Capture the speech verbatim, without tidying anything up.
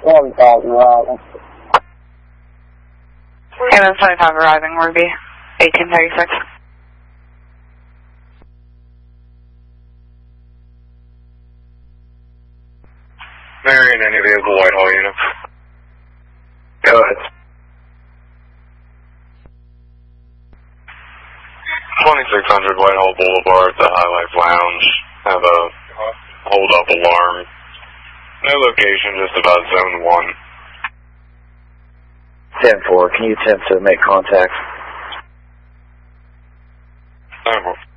seventy-five arriving. M M seventy-five arriving, Ruby, eighteen thirty-six. Marion, any vehicle, Whitehall unit. Go ahead. twenty-six hundred Whitehall Boulevard, the High Life Lounge. Have a hold up alarm. No location, just about zone one. ten four, can you attempt to make contact? ten four.